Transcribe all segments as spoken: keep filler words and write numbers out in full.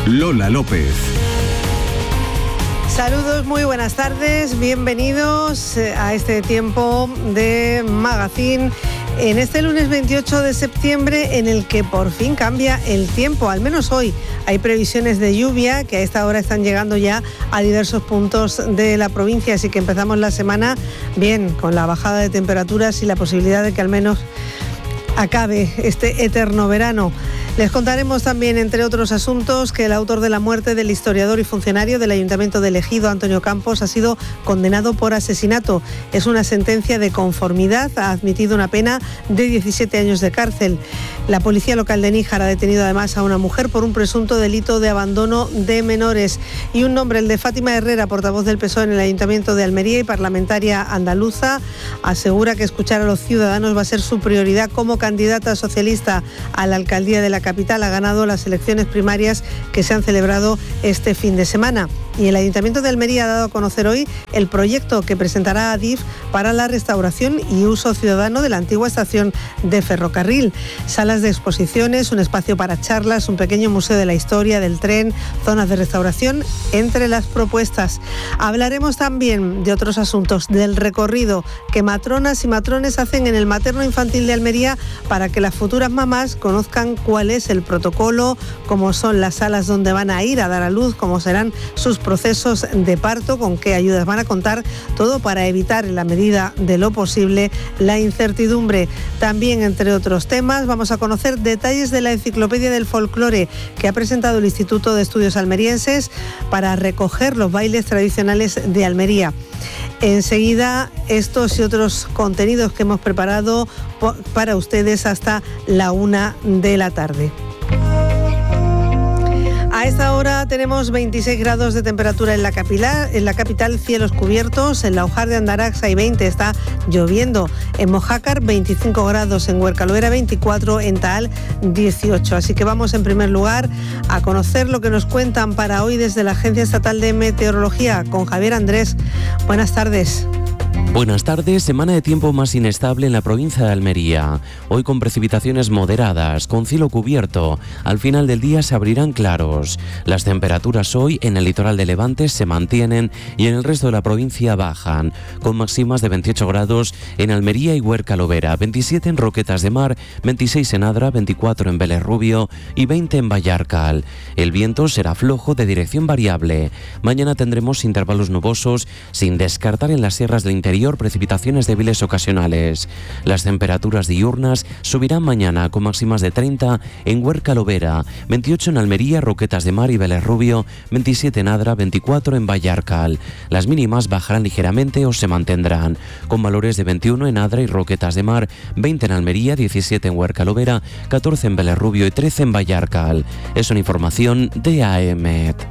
Lola López. Saludos, muy buenas tardes, bienvenidos a este tiempo de Magazine en este lunes veintiocho de septiembre, en el que por fin cambia el tiempo, al menos hoy. Hay previsiones de lluvia que a esta hora están llegando ya a diversos puntos de la provincia, así que empezamos la semana bien, con la bajada de temperaturas y la posibilidad de que al menos acabe este eterno verano. Les contaremos también, entre otros asuntos, que el autor de la muerte del historiador y funcionario del Ayuntamiento de Ejido, Antonio Campos, ha sido condenado por asesinato. Es una sentencia de conformidad, ha admitido una pena de diecisiete años de cárcel. La policía local de Níjar ha detenido además a una mujer por un presunto delito de abandono de menores. Y un nombre, el de Fátima Herrera, portavoz del P S O E en el Ayuntamiento de Almería y parlamentaria andaluza, asegura que escuchar a los ciudadanos va a ser su prioridad como candidata socialista a la alcaldía de la capital. Ha ganado las elecciones primarias que se han celebrado este fin de semana. Y el Ayuntamiento de Almería ha dado a conocer hoy el proyecto que presentará Adif para la restauración y uso ciudadano de la antigua estación de ferrocarril. Salas de exposiciones, un espacio para charlas, un pequeño museo de la historia del tren, zonas de restauración, entre las propuestas. Hablaremos también de otros asuntos, del recorrido que matronas y matrones hacen en el materno infantil de Almería para que las futuras mamás conozcan cuál es el protocolo, cómo son las salas donde van a ir a dar a luz, cómo serán sus procesos de parto, con qué ayudas van a contar, todo para evitar en la medida de lo posible la incertidumbre. También, entre otros temas, vamos a conocer detalles de la enciclopedia del folclore que ha presentado el Instituto de Estudios Almerienses para recoger los bailes tradicionales de Almería. Enseguida, estos y otros contenidos que hemos preparado para ustedes hasta la una de la tarde. A esta hora tenemos veintiséis grados de temperatura en la capital, en la capital, cielos cubiertos. En la Laujar de Andarax hay veinte, está lloviendo. En Mojácar veinticinco grados, en Huercalovera veinticuatro, en Taal dieciocho. Así que vamos en primer lugar a conocer lo que nos cuentan para hoy desde la Agencia Estatal de Meteorología con Javier Andrés. Buenas tardes. Buenas tardes, semana de tiempo más inestable en la provincia de Almería. Hoy con precipitaciones moderadas, con cielo cubierto. Al final del día se abrirán claros. Las temperaturas hoy en el litoral de Levante se mantienen y en el resto de la provincia bajan, con máximas de veintiocho grados en Almería y Huercalovera, veintisiete en Roquetas de Mar, veintiséis en Adra, veinticuatro en Vélez Rubio y veinte en Vallarcal. El viento será flojo de dirección variable. Mañana tendremos intervalos nubosos, sin descartar en las sierras del interior precipitaciones débiles ocasionales. Las temperaturas diurnas subirán mañana con máximas de treinta en Huercalovera, veintiocho en Almería, Roquetas de Mar y Vélez Rubio, veintisiete en Adra, veinticuatro en Vallarcal. Las mínimas bajarán ligeramente o se mantendrán, con valores de veintiuno en Adra y Roquetas de Mar, veinte en Almería, diecisiete en Huercalovera, catorce en Vélez Rubio y trece en Vallarcal. Es una información de A E M E T.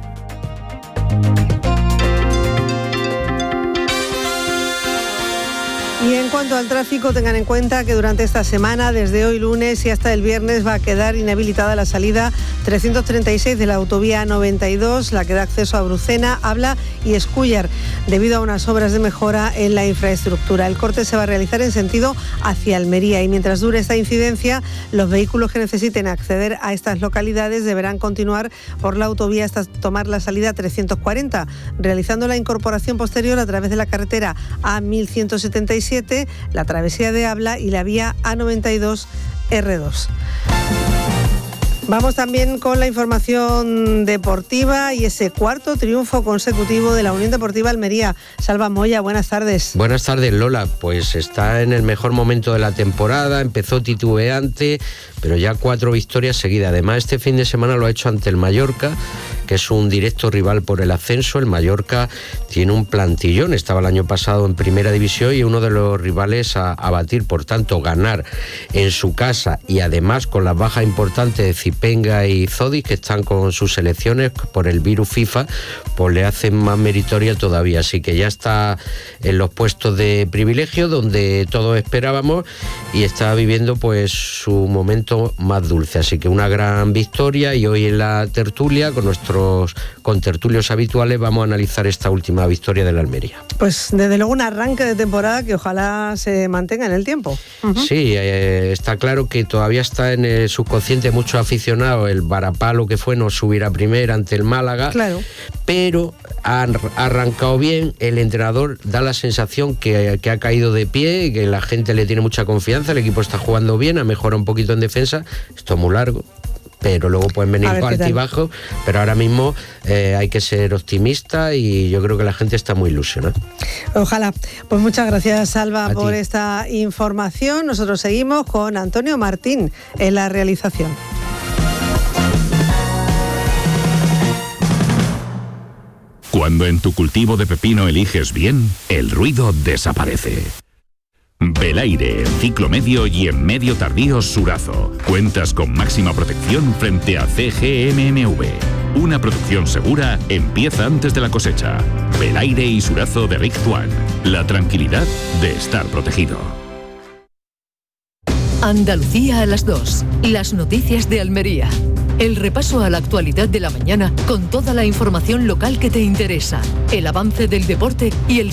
Y en cuanto al tráfico, tengan en cuenta que durante esta semana, desde hoy lunes y hasta el viernes, va a quedar inhabilitada la salida trescientos treinta y seis de la autovía noventa y dos, la que da acceso a Brucena, Abla y Escúllar, debido a unas obras de mejora en la infraestructura. El corte se va a realizar en sentido hacia Almería y mientras dure esta incidencia, los vehículos que necesiten acceder a estas localidades deberán continuar por la autovía hasta tomar la salida trescientos cuarenta, realizando la incorporación posterior a través de la carretera A mil ciento setenta y siete, la travesía de Abla y la vía A noventa y dos R dos. Vamos también con la información deportiva y ese cuarto triunfo consecutivo de la Unión Deportiva Almería. Salva Moya, buenas tardes. Buenas tardes, Lola. Pues está en el mejor momento de la temporada, empezó titubeante, pero ya cuatro victorias seguidas. Además, este fin de semana lo ha hecho ante el Mallorca, que es un directo rival por el ascenso. El Mallorca tiene un plantillón, estaba el año pasado en primera división y uno de los rivales a, a batir. Por tanto, ganar en su casa y además con las bajas importantes de Zipenga y Zodi, que están con sus selecciones por el virus FIFA, pues le hacen más meritoria todavía. Así que ya está en los puestos de privilegio donde todos esperábamos y está viviendo pues su momento más dulce. Así que una gran victoria, y hoy en la tertulia con nuestro nuestros contertulios habituales, vamos a analizar esta última victoria de la Almería. Pues desde luego un arranque de temporada que ojalá se mantenga en el tiempo. Uh-huh. Sí, eh, está claro que todavía está en el subconsciente de muchos aficionados el varapalo que fue no subir a primera ante el Málaga, claro. Pero ha arrancado bien, el entrenador da la sensación que, que ha caído de pie, que la gente le tiene mucha confianza, el equipo está jugando bien, ha mejorado un poquito en defensa, esto es muy largo, pero luego pueden venir con altibajos, pero ahora mismo eh, hay que ser optimista y yo creo que la gente está muy ilusionada. Ojalá. Pues muchas gracias, Salva, a por ti. Esta información. Nosotros seguimos con Antonio Martín en la realización. Cuando en tu cultivo de pepino eliges bien, el ruido desaparece. Belaire, en ciclo medio y en medio tardío Surazo. Cuentas con máxima protección frente a C G M M V. Una producción segura empieza antes de la cosecha. Belaire y Surazo de Rick Swan. La tranquilidad de estar protegido. Andalucía a las dos. Las noticias de Almería. El repaso a la actualidad de la mañana con toda la información local que te interesa. El avance del deporte y el